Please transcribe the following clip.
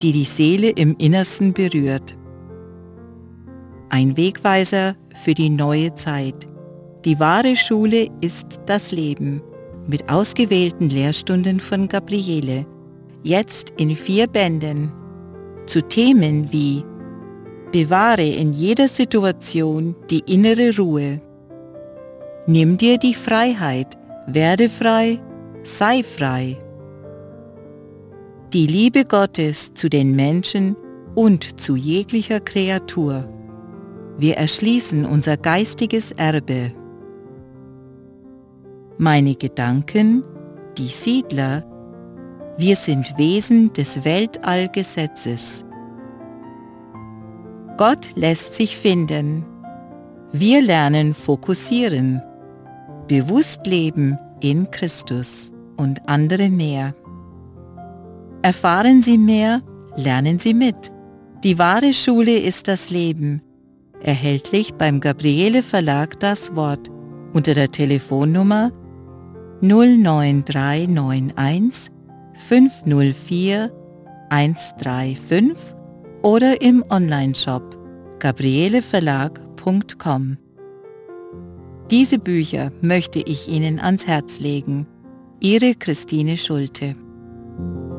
die die Seele im Innersten berührt. Ein Wegweiser für die neue Zeit. Die wahre Schule ist das Leben, mit ausgewählten Lehrstunden von Gabriele, jetzt in 4 Bänden, zu Themen wie Bewahre in jeder Situation die innere Ruhe. Nimm dir die Freiheit, werde frei, sei frei. Die Liebe Gottes zu den Menschen und zu jeglicher Kreatur. Wir erschließen unser geistiges Erbe. Meine Gedanken, die Siedler, wir sind Wesen des Weltallgesetzes. Gott lässt sich finden. Wir lernen fokussieren, bewusst leben in Christus und andere mehr. Erfahren Sie mehr, lernen Sie mit. Die wahre Schule ist das Leben. Erhältlich beim Gabriele Verlag Das Wort unter der Telefonnummer 09391 504 135 oder im Onlineshop gabrieleverlag.com. Diese Bücher möchte ich Ihnen ans Herz legen. Ihre Christine Schulte.